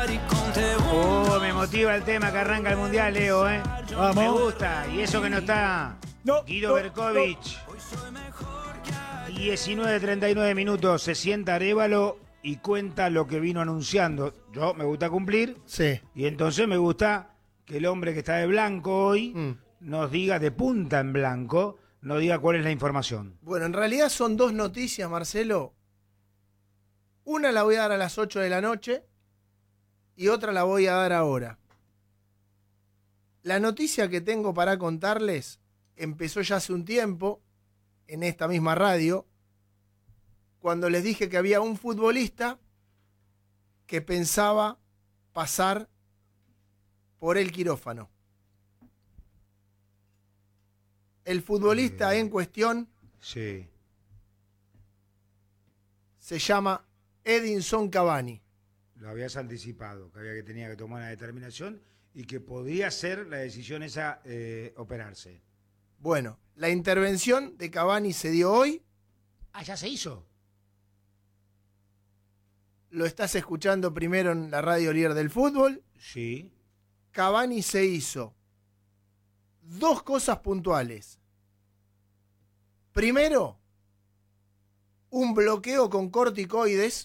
Oh, me motiva el tema que arranca el Mundial, Leo, ¿eh? Vamos. Me gusta. Y eso que no está Guido Berkovich. 19:39 minutos. Se sienta Arévalo y cuenta lo que vino anunciando. Yo me gusta cumplir. Sí. Y entonces me gusta que el hombre que está de blanco hoy nos diga, de punta en blanco, nos diga cuál es la información. Bueno, en realidad son dos noticias, Marcelo. Una la voy a dar a las 8 de la noche y otra la voy a dar ahora. La noticia que tengo para contarles empezó ya hace un tiempo en esta misma radio, cuando les dije que había un futbolista que pensaba pasar por el quirófano. El futbolista en cuestión Sí. se llama Edinson Cavani. Lo habías anticipado, que tenía que tomar una determinación y que podía ser la decisión esa operarse. Bueno, la intervención de Cavani se dio hoy. Ah, ya se hizo. Lo estás escuchando primero en la radio líder del fútbol. Sí. Cavani se hizo dos cosas puntuales. Primero, un bloqueo con corticoides.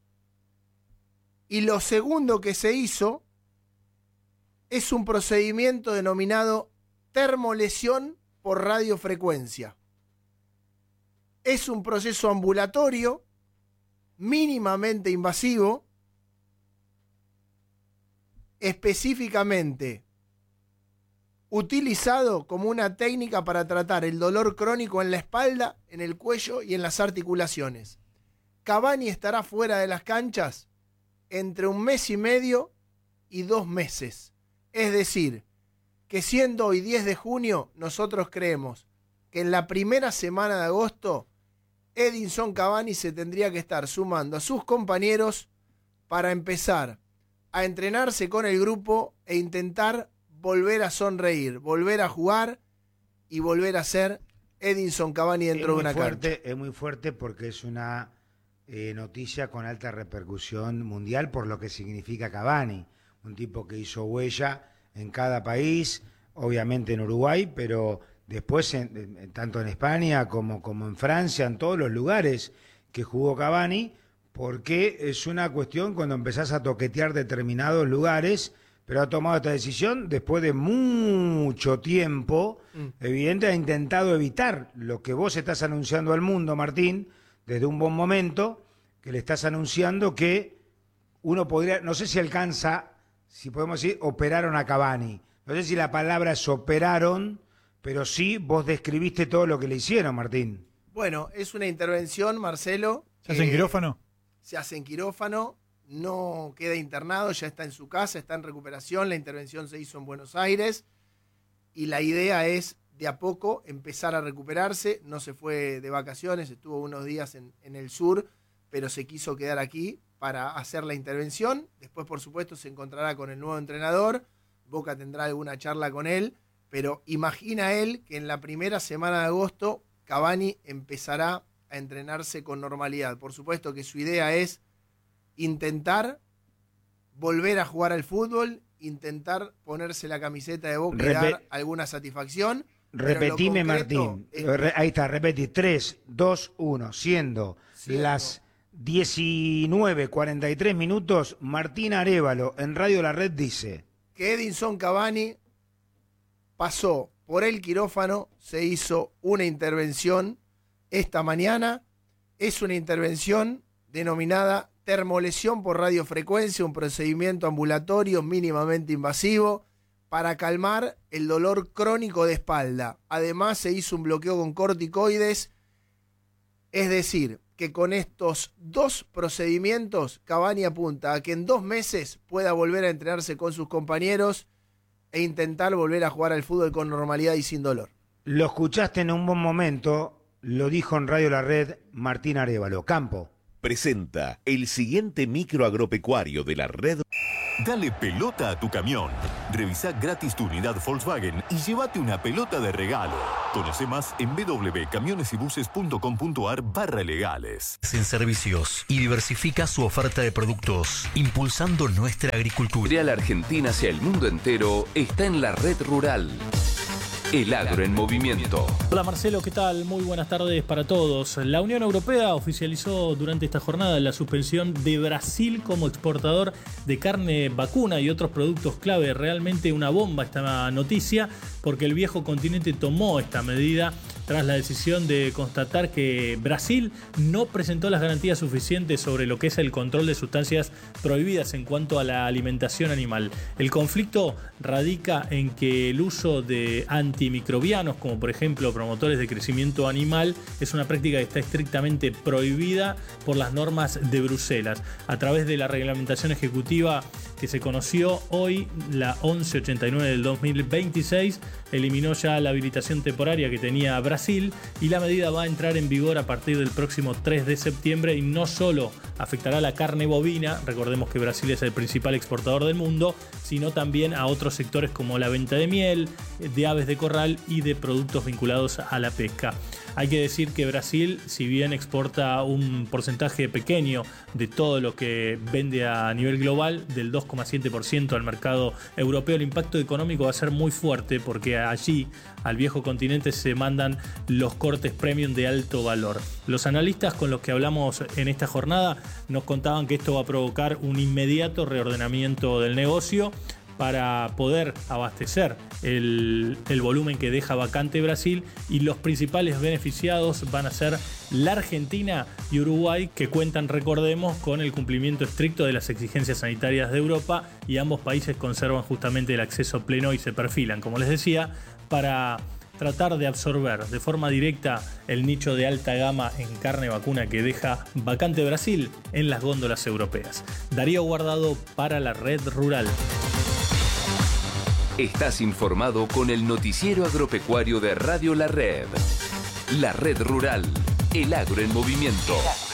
Y lo segundo que se hizo es un procedimiento denominado termolesión por radiofrecuencia. Es un proceso ambulatorio mínimamente invasivo, específicamente utilizado como una técnica para tratar el dolor crónico en la espalda, en el cuello y en las articulaciones. Cavani estará fuera de las canchas entre 1 mes y medio y 2 meses. Es decir, que siendo hoy 10 de junio, nosotros creemos que en la primera semana de agosto Edinson Cavani se tendría que estar sumando a sus compañeros para empezar a entrenarse con el grupo e intentar volver a sonreír, volver a jugar y volver a ser Edinson Cavani dentro de una cancha. Es muy fuerte porque es una noticia con alta repercusión mundial por lo que significa Cavani, un tipo que hizo huella en cada país, obviamente en Uruguay, pero después tanto en España como en Francia, en todos los lugares que jugó Cavani, porque es una cuestión cuando empezás a toquetear determinados lugares, pero ha tomado esta decisión después de mucho tiempo, evidente, ha intentado evitar lo que vos estás anunciando al mundo, Martín, desde un buen momento, que le estás anunciando que uno podría, no sé si alcanza, si podemos decir, operaron a Cavani. No sé si la palabra es operaron, pero sí vos describiste todo lo que le hicieron, Martín. Bueno, es una intervención, Marcelo. ¿Se hace en quirófano? Se hace en quirófano, no queda internado, ya está en su casa, está en recuperación. La intervención se hizo en Buenos Aires y la idea es de a poco empezar a recuperarse. No se fue de vacaciones, estuvo unos días en el sur, pero se quiso quedar aquí para hacer la intervención. Después, por supuesto, se encontrará con el nuevo entrenador. Boca tendrá alguna charla con él, pero imagina él que en la primera semana de agosto Cavani empezará a entrenarse con normalidad. Por supuesto que su idea es intentar volver a jugar al fútbol, intentar ponerse la camiseta de Boca y dar alguna satisfacción. Repetime, Martín. Ahí está, repetí. 3, 2, 1. Siendo las 19:43 minutos, Martín Arévalo en Radio La Red dice que Edinson Cavani pasó por el quirófano, se hizo una intervención esta mañana. Es una intervención denominada termolesión por radiofrecuencia, un procedimiento ambulatorio mínimamente invasivo para calmar el dolor crónico de espalda. Además se hizo un bloqueo con corticoides, es decir, que con estos dos procedimientos Cavani apunta a que en 2 meses pueda volver a entrenarse con sus compañeros e intentar volver a jugar al fútbol con normalidad y sin dolor. Lo escuchaste en un buen momento, lo dijo en Radio La Red Martín Arévalo. Campo presenta el siguiente micro agropecuario de la red. Dale pelota a tu camión. Revisá gratis tu unidad Volkswagen y llévate una pelota de regalo. Conoce más en www.camionesybuses.com.ar/legales. En servicios y diversifica su oferta de productos, impulsando nuestra agricultura. La Argentina hacia el mundo entero está en la red rural. El agro en movimiento. Hola Marcelo, ¿qué tal? Muy buenas tardes para todos. La Unión Europea oficializó durante esta jornada la suspensión de Brasil como exportador de carne vacuna y otros productos clave. Realmente una bomba esta noticia, porque el viejo continente tomó esta medida tras la decisión de constatar que Brasil no presentó las garantías suficientes sobre lo que es el control de sustancias prohibidas en cuanto a la alimentación animal. El conflicto radica en que el uso de antimicrobianos, como por ejemplo promotores de crecimiento animal, es una práctica que está estrictamente prohibida por las normas de Bruselas. A través de la reglamentación ejecutiva que se conoció hoy, la 1189 del 2026, eliminó ya la habilitación temporaria que tenía Brasil, y la medida va a entrar en vigor a partir del próximo 3 de septiembre y no solo afectará la carne bovina, recordemos que Brasil es el principal exportador del mundo, sino también a otros sectores como la venta de miel, de aves de corral y de productos vinculados a la pesca. Hay que decir que Brasil, si bien exporta un porcentaje pequeño de todo lo que vende a nivel global, del 2,7% al mercado europeo, el impacto económico va a ser muy fuerte, porque allí, al viejo continente, se mandan los cortes premium de alto valor. Los analistas con los que hablamos en esta jornada nos contaban que esto va a provocar un inmediato reordenamiento del negocio para poder abastecer el volumen que deja vacante Brasil, y los principales beneficiados van a ser la Argentina y Uruguay, que cuentan, recordemos, con el cumplimiento estricto de las exigencias sanitarias de Europa, y ambos países conservan justamente el acceso pleno y se perfilan, como les decía, para tratar de absorber de forma directa el nicho de alta gama en carne vacuna que deja vacante Brasil en las góndolas europeas. Darío Guardado para la Red Rural. Estás informado con el noticiero agropecuario de Radio La Red. La Red Rural. El agro en movimiento.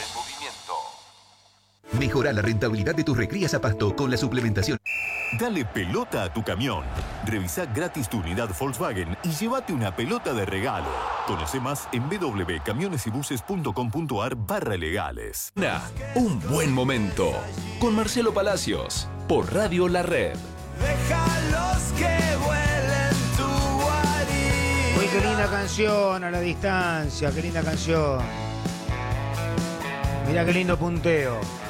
Mejora la rentabilidad de tus recrías a pasto con la suplementación. Dale pelota a tu camión. Revisá gratis tu unidad Volkswagen y llévate una pelota de regalo. Conoce más en www.camionesybuses.com.ar/legales. Un buen momento. Con Marcelo Palacios. Por Radio La Red. Déjalos que vuelen tu guarí. Uy, qué linda canción a la distancia, qué linda canción. Mirá qué lindo punteo.